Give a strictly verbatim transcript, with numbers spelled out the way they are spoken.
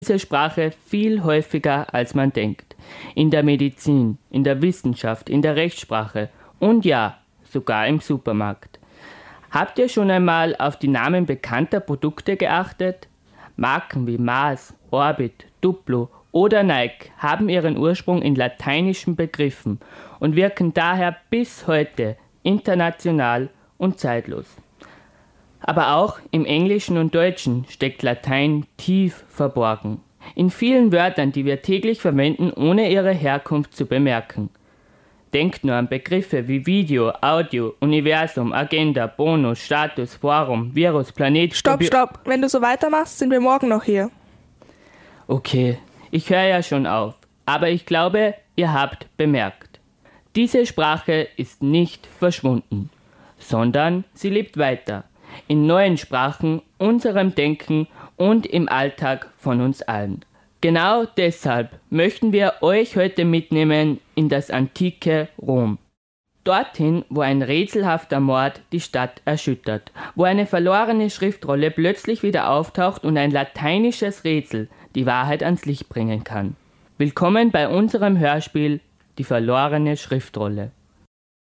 diese Sprache viel häufiger, als man denkt. In der Medizin, in der Wissenschaft, in der Rechtssprache und ja, sogar im Supermarkt. Habt ihr schon einmal auf die Namen bekannter Produkte geachtet? Marken wie Mars, Orbit, Duplo oder Nike haben ihren Ursprung in lateinischen Begriffen und wirken daher bis heute international und zeitlos. Aber auch im Englischen und Deutschen steckt Latein tief verborgen. In vielen Wörtern, die wir täglich verwenden, ohne ihre Herkunft zu bemerken. Denkt nur an Begriffe wie Video, Audio, Universum, Agenda, Bonus, Status, Forum, Virus, Planet... Stopp, stopp. Wenn du so weitermachst, sind wir morgen noch hier. Okay, ich höre ja schon auf. Aber ich glaube, ihr habt bemerkt. Diese Sprache ist nicht verschwunden, sondern sie lebt weiter. In neuen Sprachen, unserem Denken und im Alltag von uns allen. Genau deshalb möchten wir euch heute mitnehmen in das antike Rom. Dorthin, wo ein rätselhafter Mord die Stadt erschüttert, wo eine verlorene Schriftrolle plötzlich wieder auftaucht und ein lateinisches Rätsel die Wahrheit ans Licht bringen kann. Willkommen bei unserem Hörspiel Die verlorene Schriftrolle.